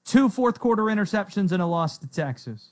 2 fourth-quarter interceptions and a loss to Texas.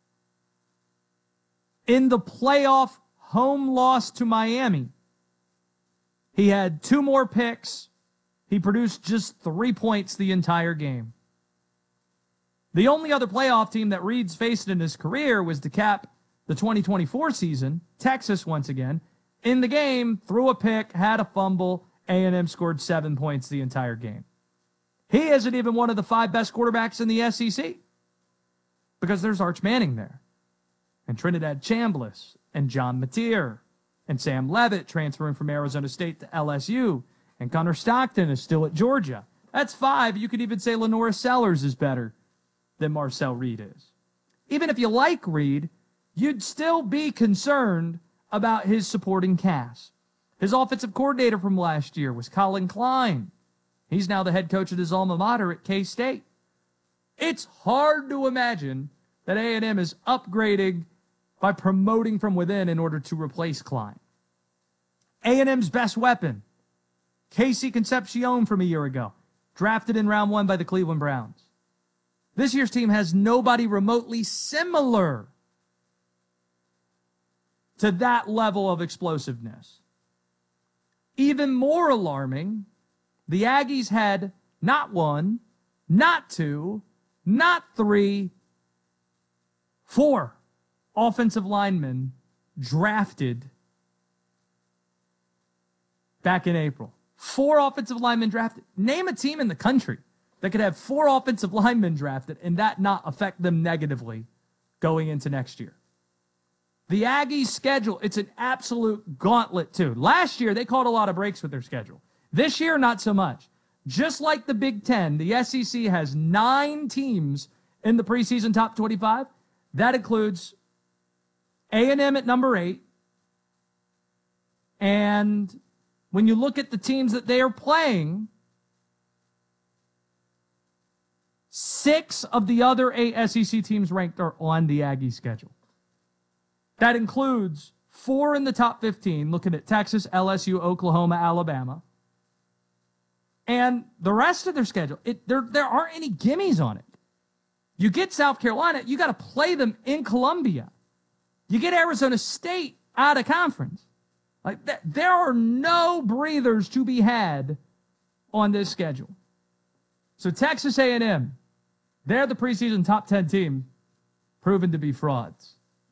In the playoff home loss to Miami, he had 2 more picks. He produced just 3 points the entire game. The only other playoff team that Reed's faced in his career was to cap the 2024 season, Texas once again. In the game, threw a pick, had a fumble, A&M scored 7 points the entire game. He isn't even one of the 5 best quarterbacks in the SEC because there's Arch Manning there, and Trinidad Chambliss, and John Mateer, and Sam Levitt transferring from Arizona State to LSU, and Connor Stockton is still at Georgia. That's 5. You could even say Lenora Sellers is better than Marcel Reed is. Even if you like Reed, you'd still be concerned about his supporting cast. His offensive coordinator from last year was Colin Klein. He's now the head coach at his alma mater at K-State. It's hard to imagine that A&M is upgrading by promoting from within in order to replace Klein. A&M's best weapon, Casey Concepcion from a year ago, drafted in round 1 by the Cleveland Browns. This year's team has nobody remotely similar to that level of explosiveness. Even more alarming, the Aggies had not 1, not 2, not 3, 4 offensive linemen drafted back in April. 4 offensive linemen drafted. Name a team in the country that could have 4 offensive linemen drafted and that not affect them negatively going into next year. The Aggies' schedule, it's an absolute gauntlet, too. Last year, they caught a lot of breaks with their schedule. This year, not so much. Just like the Big Ten, the SEC has 9 teams in the preseason top 25. That includes A&M at number 8. And when you look at the teams that they are playing, 6 of the other 8 SEC teams ranked are on the Aggie schedule. That includes 4 in the top 15, looking at Texas, LSU, Oklahoma, Alabama. And the rest of their schedule, there aren't any gimmies on it. You get South Carolina, you got to play them in Columbia. You get Arizona State out of conference. There are no breathers to be had on this schedule. So Texas A&M, they're the preseason top 10 team, proven to be frauds.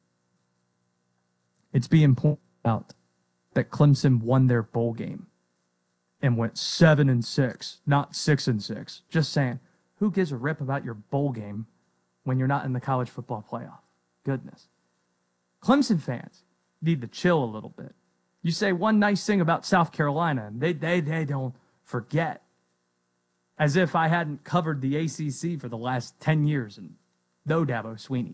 It's being pointed out that Clemson won their bowl game and went 7-6, not 6-6. Just saying, who gives a rip about your bowl game when you're not in the college football playoff? Goodness. Clemson fans need to chill a little bit. You say one nice thing about South Carolina, and they don't forget. As if I hadn't covered the ACC for the last 10 years, and no Dabo Swinney.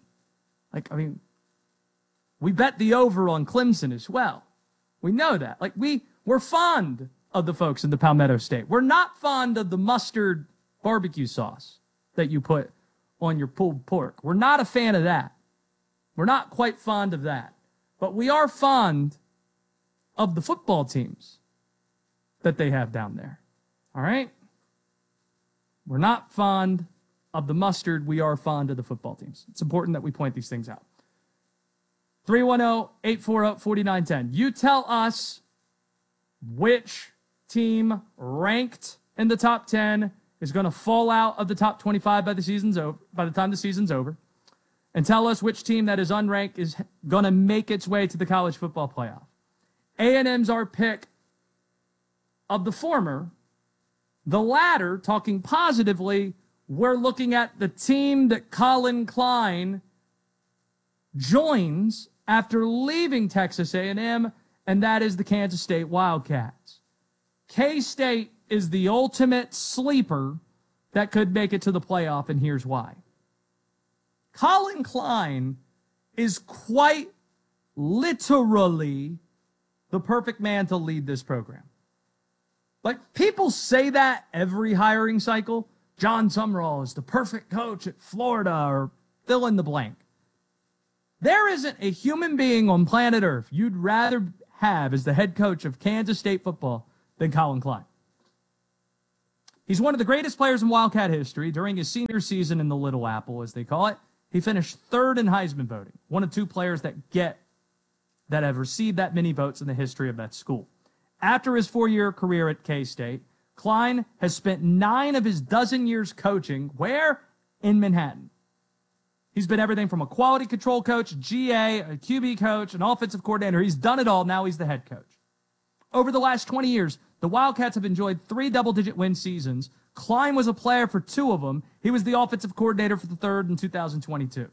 We bet the over on Clemson as well. We know that. We're fond of the folks in the Palmetto State. We're not fond of the mustard barbecue sauce that you put on your pulled pork. We're not a fan of that. We're not quite fond of that. But we are fond of the football teams that they have down there. All right? We're not fond of the mustard. We are fond of the football teams. It's important that we point these things out. 310-840-4910. You tell us which team ranked in the top 10 is going to fall out of the top 25 by the time the season's over. And tell us which team that is unranked is going to make its way to the college football playoff. A&M's our pick of the former. The latter, talking positively, we're looking at the team that Colin Klein joins after leaving Texas A&M, and that is the Kansas State Wildcats. K-State is the ultimate sleeper that could make it to the playoff, and here's why. Colin Klein is quite literally the perfect man to lead this program. People say that every hiring cycle. John Sumrall is the perfect coach at Florida, or fill in the blank. There isn't a human being on planet Earth you'd rather have as the head coach of Kansas State football than Colin Klein. He's one of the greatest players in Wildcat history. During his senior season in the Little Apple, as they call it, he finished third in Heisman voting, one of two players that have received that many votes in the history of that school. After his 4-year career at K-State, Klein has spent 9 of his dozen years coaching, where? In Manhattan. He's been everything from a quality control coach, GA, a QB coach, an offensive coordinator. He's done it all. Now he's the head coach. Over the last 20 years, the Wildcats have enjoyed 3 double-digit win seasons. Klein was a player for 2 of them. He was the offensive coordinator for the 3rd in 2022.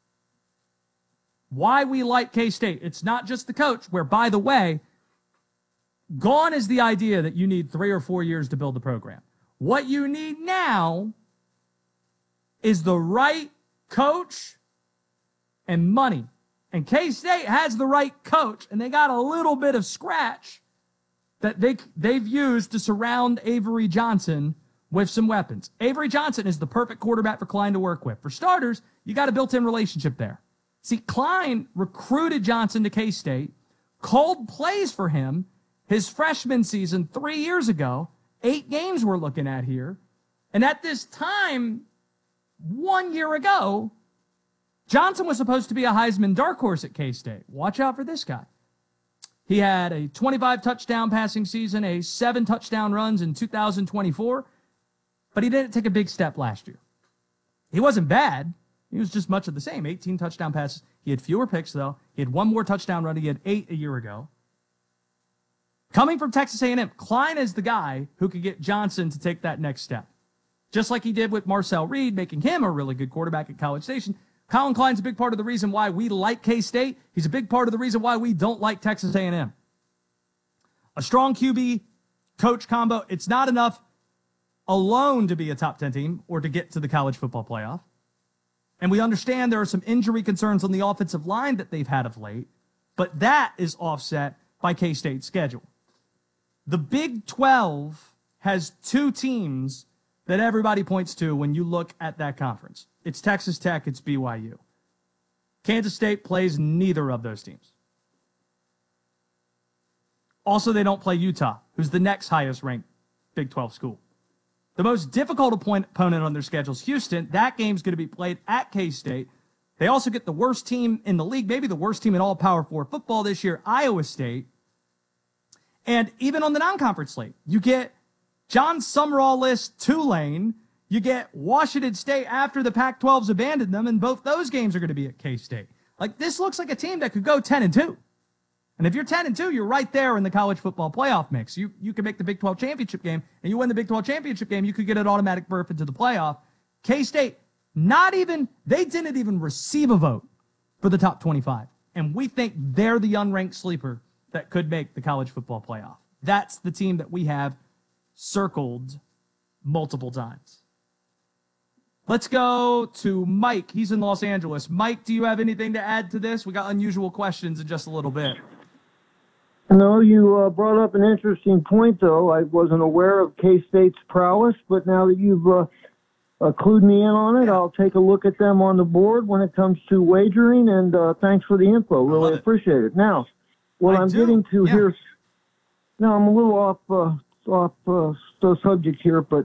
Why we like K-State? It's not just the coach, where, by the way, gone is the idea that you need 3 or 4 years to build the program. What you need now is the right coach and money. And K-State has the right coach, and they got a little bit of scratch that they've used to surround Avery Johnson with some weapons. Avery Johnson is the perfect quarterback for Klein to work with. For starters, you got a built-in relationship there. See, Klein recruited Johnson to K-State, called plays for him his freshman season 3 years ago. 8 games we're looking at here. And at this time, 1 year ago, Johnson was supposed to be a Heisman dark horse at K-State. Watch out for this guy. He had a 25-touchdown passing season, a 7 touchdown runs in 2024, but he didn't take a big step last year. He wasn't bad. He was just much of the same, 18 touchdown passes. He had fewer picks, though. He had 1 more touchdown run. He had 8 a year ago. Coming from Texas A&M, Klein is the guy who could get Johnson to take that next step. Just like he did with Marcel Reed, making him a really good quarterback at College Station. Colin Klein's a big part of the reason why we like K-State. He's a big part of the reason why we don't like Texas A&M. A strong QB coach combo, it's not enough alone to be a top 10 team or to get to the college football playoff. And we understand there are some injury concerns on the offensive line that they've had of late, but that is offset by K-State's schedule. The Big 12 has 2 teams that everybody points to when you look at that conference. It's Texas Tech, it's BYU. Kansas State plays neither of those teams. Also, they don't play Utah, who's the next highest ranked Big 12 school. The most difficult opponent on their schedule is Houston. That game's going to be played at K-State. They also get the worst team in the league, maybe the worst team in all Power 4 football this year, Iowa State. And even on the non-conference slate, you get John Summerall-less Tulane. You get Washington State after the Pac-12's abandoned them, and both those games are going to be at K-State. Like, this looks like a team that could go 10-2. And if you're 10-2, you're right there in the college football playoff mix. You can make the Big 12 championship game, and you win the Big 12 championship game, you could get an automatic berth into the playoff. K-State, they didn't even receive a vote for the top 25. And we think they're the unranked sleeper that could make the college football playoff. That's the team that we have circled multiple times. Let's go to Mike. He's in Los Angeles. Mike, do you have anything to add to this? We got unusual questions in just a little bit. No, you brought up an interesting point, though. I wasn't aware of K-State's prowess, but now that you've clued me in on it, I'll take a look at them on the board when it comes to wagering, and thanks for the info. Really appreciate it. Now, what I'm getting to here, now I'm a little off the subject here, but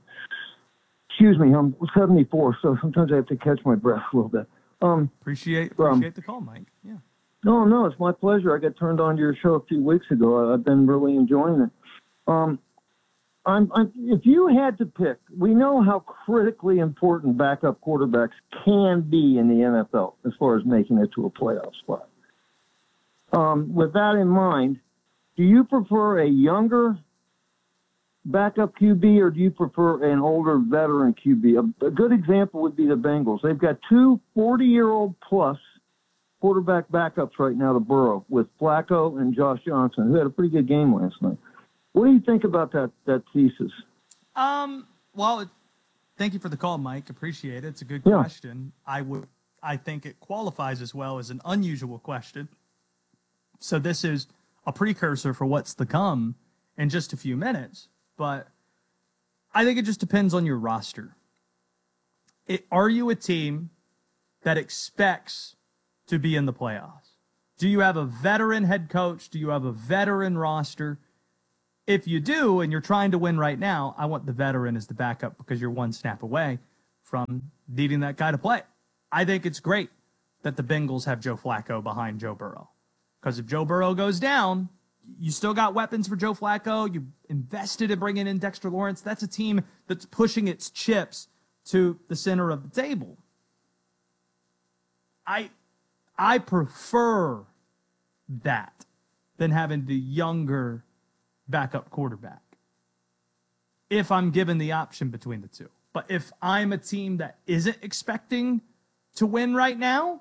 excuse me, I'm 74, so sometimes I have to catch my breath a little bit. Appreciate the call, Mike. Yeah. No, it's my pleasure. I got turned on to your show a few weeks ago. I've been really enjoying it. If you had to pick, we know how critically important backup quarterbacks can be in the NFL as far as making it to a playoff spot. With that in mind, do you prefer a younger backup QB or do you prefer an older veteran QB? A good example would be the Bengals. They've got 2 40-year-old plus quarterback backups right now to Burrow with Flacco and Josh Johnson, who had a pretty good game last night. What do you think about that thesis? Well, thank you for the call, Mike. Appreciate it. It's a good question. I think it qualifies as well as an unusual question. So this is a precursor for what's to come in just a few minutes. But I think it just depends on your roster. Are you a team that expects to be in the playoffs? Do you have a veteran head coach? Do you have a veteran roster? If you do, and you're trying to win right now, I want the veteran as the backup because you're one snap away from needing that guy to play. I think it's great that the Bengals have Joe Flacco behind Joe Burrow. Because if Joe Burrow goes down, you still got weapons for Joe Flacco. You invested in bringing in Dexter Lawrence. That's a team that's pushing its chips to the center of the table. I prefer that than having the younger backup quarterback if I'm given the option between the two. But if I'm a team that isn't expecting to win right now,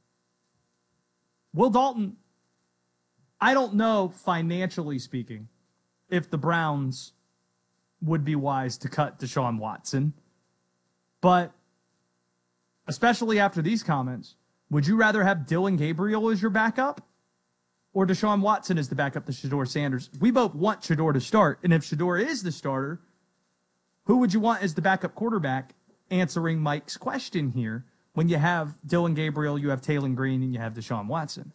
Will Dalton, I don't know, financially speaking, if the Browns would be wise to cut Deshaun Watson. But especially after these comments, would you rather have Dylan Gabriel as your backup or Deshaun Watson as the backup to Shedeur Sanders? We both want Shedeur to start. And if Shedeur is the starter, who would you want as the backup quarterback? Answering Mike's question here, when you have Dylan Gabriel, you have Taylor Green, and you have Deshaun Watson.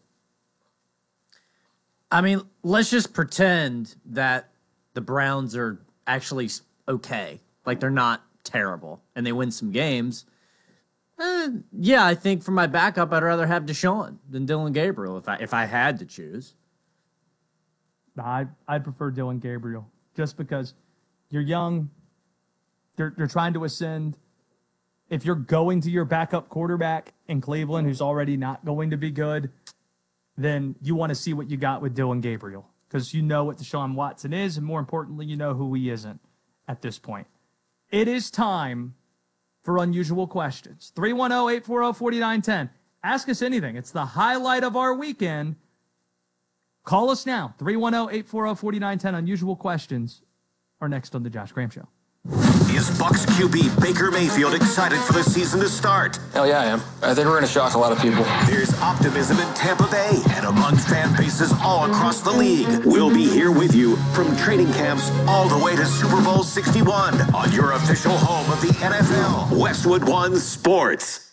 I mean, let's just pretend that the Browns are actually okay. Like, they're not terrible, and they win some games. Yeah, I think for my backup, I'd rather have Deshaun than Dylan Gabriel if I had to choose. I'd prefer Dylan Gabriel just because you're young. They're trying to ascend. If you're going to your backup quarterback in Cleveland, who's already not going to be good, then you want to see what you got with Dylan Gabriel because you know what Deshaun Watson is, and more importantly, you know who he isn't at this point. It is time for Unusual Questions. 310-840-4910. Ask us anything. It's the highlight of our weekend. Call us now. 310-840-4910. Unusual Questions are next on The Josh Graham Show. Is Bucs QB Baker Mayfield excited for the season to start? Hell yeah, I am. I think we're going to shock a lot of people. There's optimism in Tampa Bay and among fan bases all across the league. We'll be here with you from training camps all the way to Super Bowl 61 on your official home of the NFL, Westwood One Sports.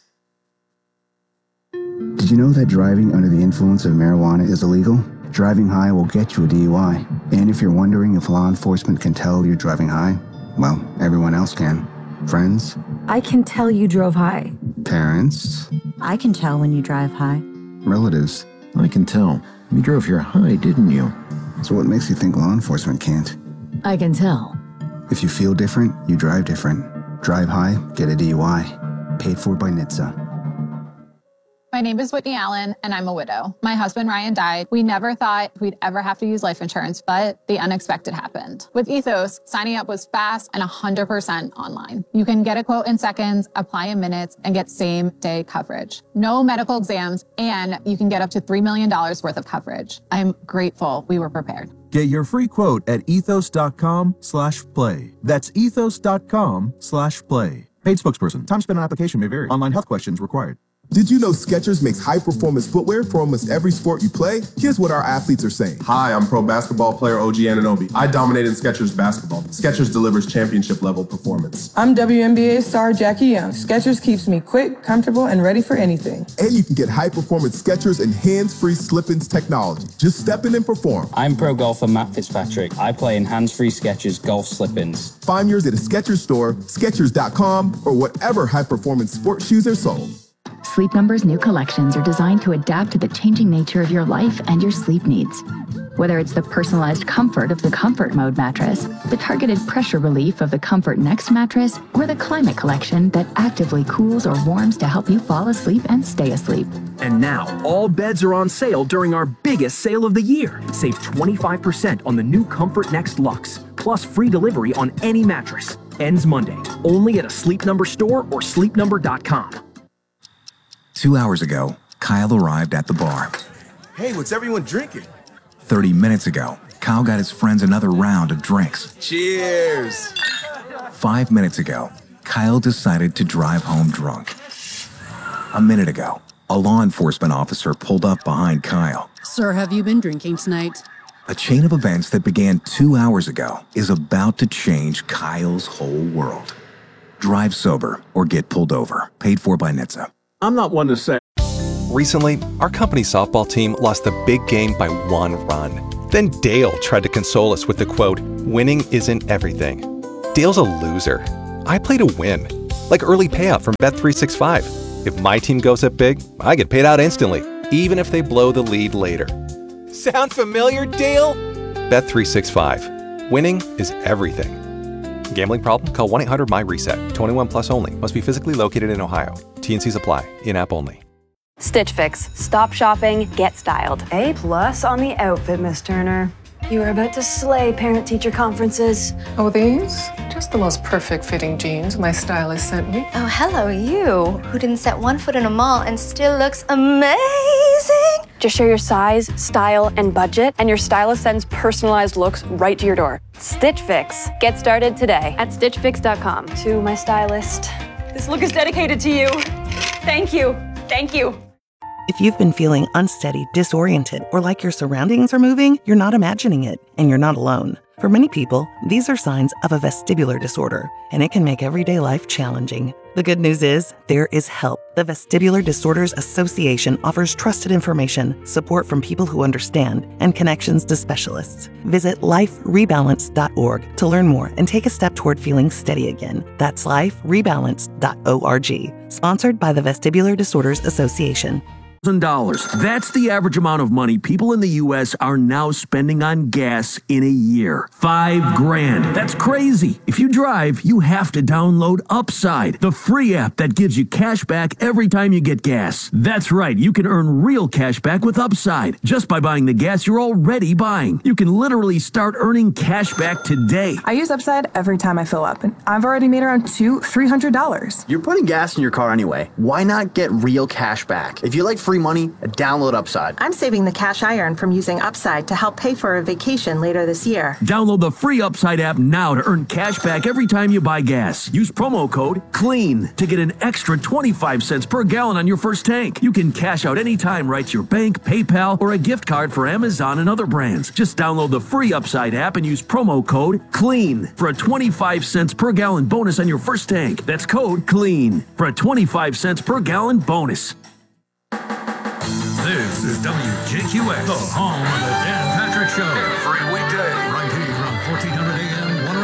Did you know that driving under the influence of marijuana is illegal? Driving high will get you a DUI. And if you're wondering if law enforcement can tell you're driving high, well, everyone else can. Friends? I can tell you drove high. Parents? I can tell when you drive high. Relatives? I can tell. You drove here high, didn't you? So what makes you think law enforcement can't? I can tell. If you feel different, you drive different. Drive high, get a DUI. Paid for by NHTSA. My name is Whitney Allen, and I'm a widow. My husband, Ryan, died. We never thought we'd ever have to use life insurance, but the unexpected happened. With Ethos, signing up was fast and 100% online. You can get a quote in seconds, apply in minutes, and get same-day coverage. No medical exams, and you can get up to $3 million worth of coverage. I'm grateful we were prepared. Get your free quote at ethos.com/play. That's ethos.com/play. Paid spokesperson. Time spent on application may vary. Online health questions required. Did you know Skechers makes high-performance footwear for almost every sport you play? Here's what our athletes are saying. Hi, I'm pro basketball player OG Anunoby. I dominated Skechers basketball. Skechers delivers championship-level performance. I'm WNBA star Jackie Young. Skechers keeps me quick, comfortable, and ready for anything. And you can get high-performance Skechers and hands-free slip-ins technology. Just step in and perform. I'm pro golfer Matt Fitzpatrick. I play in hands-free Skechers golf slip-ins. Find yours at a Skechers store, Skechers.com, or whatever high-performance sports shoes are sold. Sleep Number's new collections are designed to adapt to the changing nature of your life and your sleep needs. Whether it's the personalized comfort of the Comfort Mode mattress, the targeted pressure relief of the Comfort Next mattress, or the Climate Collection that actively cools or warms to help you fall asleep and stay asleep. And now, all beds are on sale during our biggest sale of the year. Save 25% on the new Comfort Next Luxe, plus free delivery on any mattress. Ends Monday, only at a Sleep Number store or sleepnumber.com. 2 hours ago, Kyle arrived at the bar. Hey, what's everyone drinking? 30 minutes ago, Kyle got his friends another round of drinks. Cheers! 5 minutes ago, Kyle decided to drive home drunk. A minute ago, a law enforcement officer pulled up behind Kyle. Sir, have you been drinking tonight? A chain of events that began 2 hours ago is about to change Kyle's whole world. Drive sober or get pulled over. Paid for by NHTSA. I'm not one to say. Recently, our company softball team lost the big game by 1 run. Then Dale tried to console us with the quote, "Winning isn't everything." Dale's a loser. I play to win. Like early payout from Bet365. If my team goes up big, I get paid out instantly, even if they blow the lead later. Sound familiar, Dale? Bet365. Winning is everything. Gambling problem? Call 1-800-MY-RESET. 21 plus only. Must be physically located in Ohio. T&Cs apply. In-app only. Stitch Fix. Stop shopping, get styled. A+ on the outfit, Miss Turner. You are about to slay parent-teacher conferences. Oh, these? Just the most perfect fitting jeans my stylist sent me. Oh, hello, you, who didn't set one foot in a mall and still looks amazing. Just share your size, style, and budget, and your stylist sends personalized looks right to your door. Stitch Fix. Get started today at stitchfix.com. To my stylist, this look is dedicated to you. Thank you. Thank you. If you've been feeling unsteady, disoriented, or like your surroundings are moving, you're not imagining it, and you're not alone. For many people, these are signs of a vestibular disorder, and it can make everyday life challenging. The good news is, there is help. The Vestibular Disorders Association offers trusted information, support from people who understand, and connections to specialists. Visit liferebalance.org to learn more and take a step toward feeling steady again. That's liferebalance.org. Sponsored by the Vestibular Disorders Association. $1,000. That's the average amount of money people in the U.S. are now spending on gas in a year. $5,000. That's crazy. If you drive, you have to download Upside, the free app that gives you cash back every time you get gas. That's right. You can earn real cash back with Upside just by buying the gas you're already buying. You can literally start earning cash back today. I use Upside every time I fill up, and I've already made around $200-$300. You're putting gas in your car anyway. Why not get real cash back? If you like free money, download Upside. I'm saving the cash I earn from using Upside to help pay for a vacation later this year. Download the free Upside app now to earn cash back every time you buy gas. Use promo code CLEAN to get an extra 25 cents per gallon on your first tank. You can cash out anytime right to your bank, PayPal, or a gift card for Amazon and other brands. Just download the free Upside app and use promo code CLEAN for a 25 cents per gallon bonus on your first tank. That's code CLEAN for a 25 cents per gallon bonus. This is WJQX, the home of the Dan Patrick Show. Every weekday, right here on 1400 AM